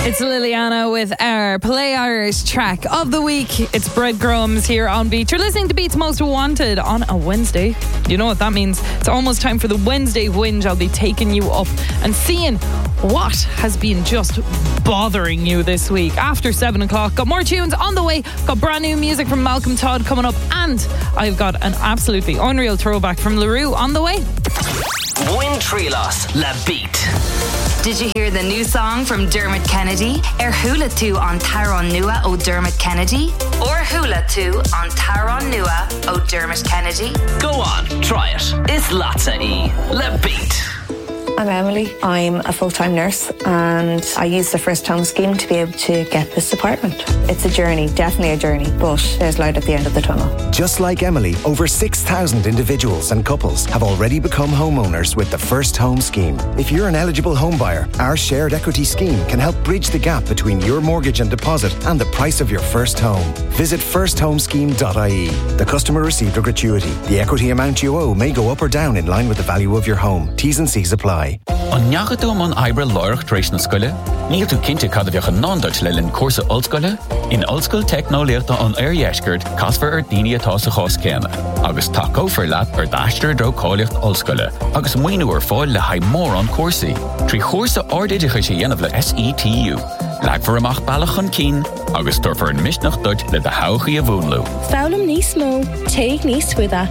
It's Liliana with our Play Irish track of the week. It's Breadcrumbs here on Beat. You're listening to Beat's Most Wanted on a Wednesday. You know what that means. It's almost time for the Wednesday whinge. I'll be taking you up and seeing what has been just bothering you this week. After 7 o'clock, got more tunes on the way. Got brand new music from Malcolm Todd coming up. And I've got an absolutely unreal throwback from LaRue on the way. Win Trilos La Beat. Did you hear the new song from Dermot Kennedy? Hula 2 on Taron Nua o Dermot Kennedy? Or Hula 2 on Taron Nua o Dermot Kennedy? Go on, try it. It's Latza E. La Beat. I'm Emily. I'm a full-time nurse and I use the First Home scheme to be able to get this apartment. It's a journey, definitely a journey, but there's light at the end of the tunnel. Just like Emily, over 6,000 individuals and couples have already become homeowners with the First Home scheme. If you're an eligible home buyer, our shared equity scheme can help bridge the gap between your mortgage and deposit and the price of your first home. Visit firsthomesscheme.ie. The customer received a gratuity. The equity amount you owe may go up or down in line with the value of your home. T's and C's apply. An neagadú man Ibre Lorach treis na scoile, níl tú cinnte cadbheach an non-Dutch le linn cuasa oldscoile, in oldschool techno leirta an yeisgurt casfar daoine atá sa chás céime, agus taco for leat daistir dro cáiliocht oldscoile, agus muoinú fáil le haid mór an cuasaí. Trí chósa ordidicha sé dhéanamh le SETU. Leagfar amach bailach an cín, agus torfar an misnach Dutch le de hauchaí a bhúnlú. Fálam níos mó, teag níos cuida.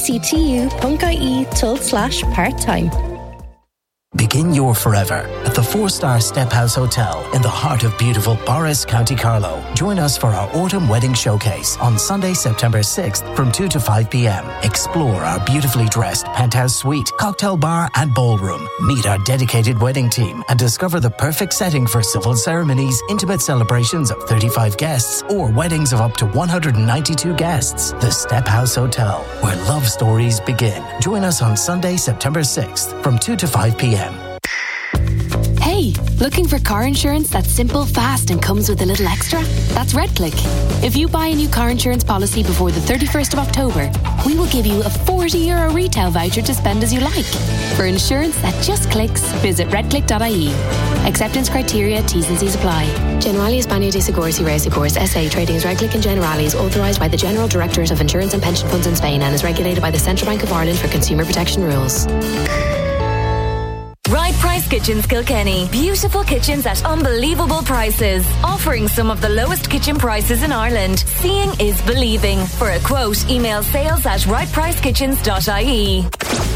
SETU.ie/part-time. Begin your forever at the 4-star Step House Hotel in the heart of beautiful Borris, County Carlow. Join us for our autumn wedding showcase on Sunday, September 6th from 2 to 5 p.m. Explore our beautifully dressed penthouse suite, cocktail bar and ballroom. Meet our dedicated wedding team and discover the perfect setting for civil ceremonies, intimate celebrations of 35 guests or weddings of up to 192 guests. The Step House Hotel, where love stories begin. Join us on Sunday, September 6th from 2 to 5 p.m. Hey, looking for car insurance that's simple, fast and comes with a little extra? That's RedClick. If you buy a new car insurance policy before the 31st of October, we will give you a €40 retail voucher to spend as you like. For insurance that just clicks, visit redclick.ie. Acceptance criteria, T's and C's apply. Generali España de Seguros y Reaseguros S.A. trading as RedClick and Generali is authorised by the General Directorate of Insurance and Pension Funds in Spain and is regulated by the Central Bank of Ireland for consumer protection rules. Right Price Kitchens Kilkenny. Beautiful kitchens at unbelievable prices. Offering some of the lowest kitchen prices in Ireland. Seeing is believing. For a quote, email sales@rightpricekitchens.ie.